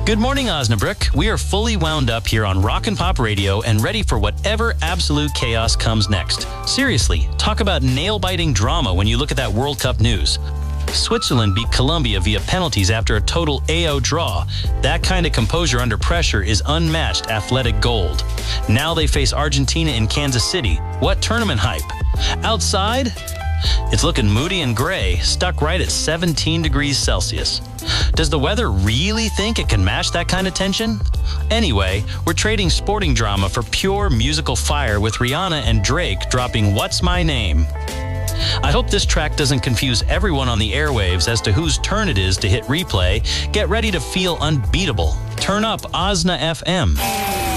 Good morning, Osnabrück. We are fully wound up here on Rock and Pop Radio and ready for whatever absolute chaos comes next. Seriously, talk about nail-biting drama when you look at that World Cup news. Switzerland beat Colombia via penalties after a total AO draw. That kind of composure under pressure is unmatched athletic gold. Now they face Argentina in Kansas City. What tournament hype? Outside, it's looking moody and gray, stuck right at 17 degrees Celsius. Does the weather really think it can match that kind of tension? Anyway, we're trading sporting drama for pure musical fire with Rihanna and Drake dropping What's My Name. I hope this track doesn't confuse everyone on the airwaves as to whose turn it is to hit replay. Get ready to feel unbeatable. Turn up Osna FM.